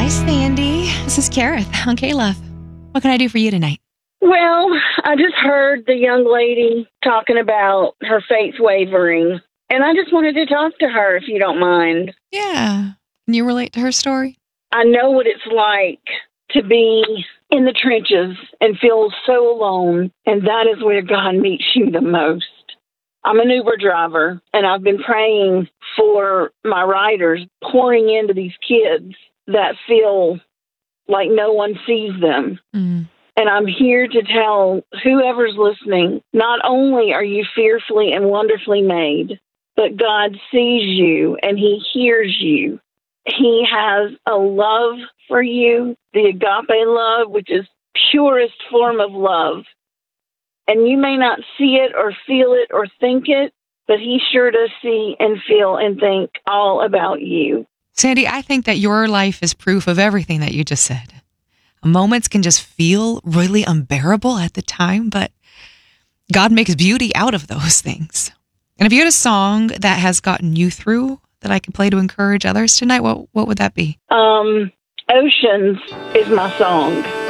Hi, Sandy. This is Kareth on K-Love. What can I do for you tonight? Well, I just heard the young lady talking about her faith wavering, and I just wanted to talk to her, if you don't mind. Yeah. Can you relate to her story? I know what it's like to be in the trenches and feel so alone, and that is where God meets you the most. I'm an Uber driver, and I've been praying for my riders, pouring into these kids that feel like no one sees them. Mm. And I'm here to tell whoever's listening, not only are you fearfully and wonderfully made, but God sees you and he hears you. He has a love for you, the agape love, which is purest form of love. And you may not see it or feel it or think it, but he sure does see and feel and think all about you. Sandy, I think that your life is proof of everything that you just said. Moments can just feel really unbearable at the time, but God makes beauty out of those things. And if you had a song that has gotten you through that I could play to encourage others tonight, what would that be? Oceans is my song.